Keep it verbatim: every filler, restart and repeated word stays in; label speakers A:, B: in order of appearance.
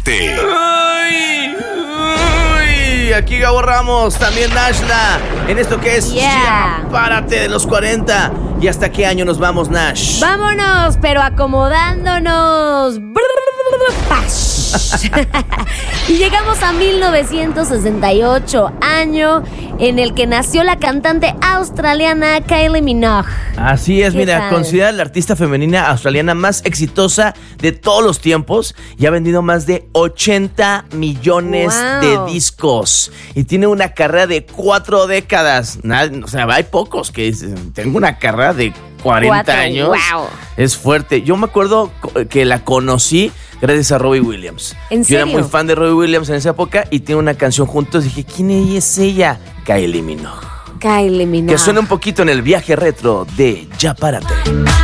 A: Párate.
B: Uy, uy, aquí Gabo Ramos, también Nashla, en esto que es
C: Yeah.
B: Ya Párate de los cuarenta. ¿Y hasta qué año nos vamos, Nash?
C: Vámonos, pero acomodándonos. Y llegamos a mil novecientos sesenta y ocho, año en el que nació la cantante australiana Kylie Minogue.
B: Así es,
C: ¿Qué
B: mira,
C: tal?
B: considerada la artista femenina australiana más exitosa de todos los tiempos y ha vendido más de ochenta millones
C: Wow.
B: de discos y tiene una carrera de cuatro décadas. Nada, o sea, hay pocos que dicen, tengo una carrera de cuarenta
C: Cuatro,
B: años.
C: wow.
B: Es fuerte. Yo me acuerdo que la conocí gracias a Robbie Williams.
C: ¿En
B: Yo era
C: serio?
B: muy fan de Robbie Williams en esa época y tiene una canción juntos. Dije, ¿quién es ella? Kylie Minogue.
C: Kylie Minogue.
B: Que suena un poquito en el viaje retro de Ya Párate.